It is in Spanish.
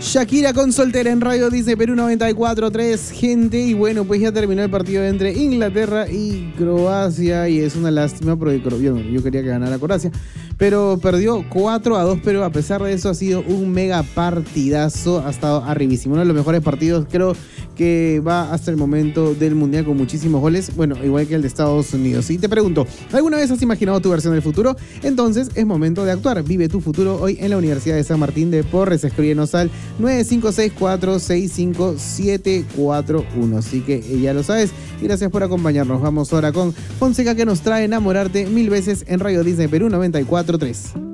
Shakira con Soltera en Radio Disney Perú 94.3, gente. Y bueno, pues ya terminó el partido entre Inglaterra y Croacia. Y es una lástima porque yo quería que ganara Croacia, pero perdió 4-2. Pero a pesar de eso ha sido un mega partidazo. Ha estado arribísimo. Uno de los mejores partidos creo que va hasta el momento del Mundial, con muchísimos goles. Bueno, igual que el de Estados Unidos. Y te pregunto, ¿alguna vez has imaginado tu versión del futuro? Entonces es momento de actuar. Vive tu futuro hoy en la Universidad de San Martín de Porres. Escríbenos al 956465741. Así que ya lo sabes. Y gracias por acompañarnos. Vamos ahora con Fonseca, que nos trae Enamorarte 1000 veces en Radio Disney Perú 94.3.